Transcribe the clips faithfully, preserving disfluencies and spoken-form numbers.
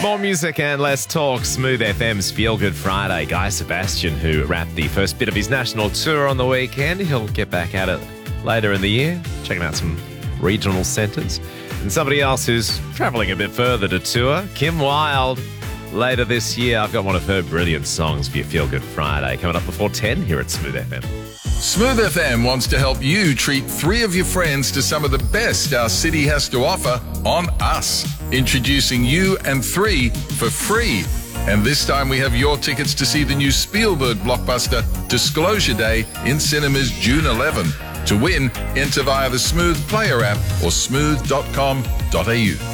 More music and less talk. Smooth F M's Feel Good Friday. Guy Sebastian, who wrapped the first bit of his national tour on the weekend. He'll get back at it later in the year, checking out some regional centres. And somebody else who's travelling a bit further to tour, Kim Wilde, later this year. I've got one of her brilliant songs for your Feel Good Friday coming up before ten here at Smooth F M. Smooth F M wants to help you treat three of your friends to some of the best our city has to offer on us. Introducing you and three for free. And this time we have your tickets to see the new Spielberg blockbuster Disclosure Day in cinemas June eleventh. To win, enter via the Smooth Player app or smooth dot com dot a u.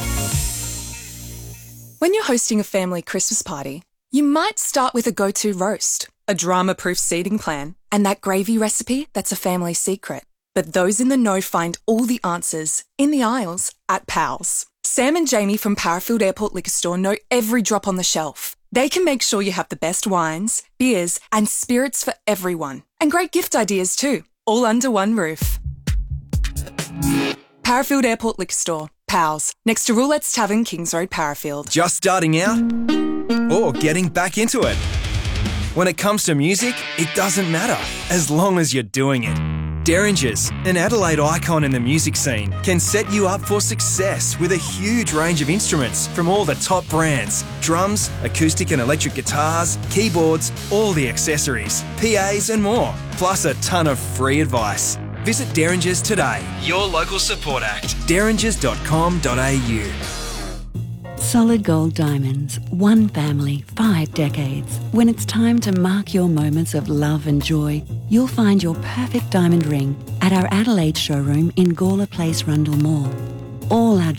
When you're hosting a family Christmas party, you might start with a go-to roast, a drama-proof seating plan, and that gravy recipe that's a family secret. But those in the know find all the answers in the aisles at Pals. Sam and Jamie from Parafield Airport Liquor Store know every drop on the shelf. They can make sure you have the best wines, beers, and spirits for everyone. And great gift ideas too, all under one roof. Parafield Airport Liquor Store. Pals, next to Roulette's Tavern, Kings Road, Parafield. Just starting out or getting back into it? When it comes to music, it doesn't matter, as long as you're doing it. Derringers, an Adelaide icon in the music scene, can set you up for success with a huge range of instruments from all the top brands. Drums, acoustic and electric guitars, keyboards, all the accessories, P As and more, plus a ton of free advice. Visit Derringers today, your local support act, derringers dot com dot a u. Solid Gold Diamonds. One family, five decades. When it's time to mark your moments of love and joy, you'll find your perfect diamond ring at our Adelaide showroom in Gawler Place, Rundle Mall. All our